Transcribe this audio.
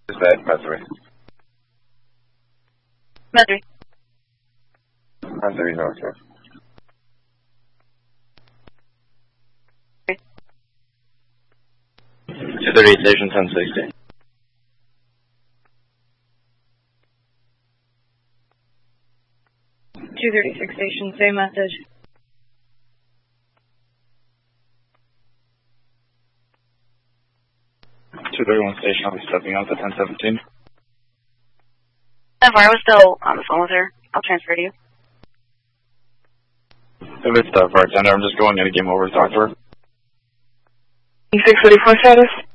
Is that Missouri? Missouri. Missouri Northwest. 238 station 1060. .236 station, same message. .231 station, I'll be stepping out to 1017. I was still on the phone with her. I'll transfer to you. If it's the bartender, I'm just going in a game over to talk to her. 634 status?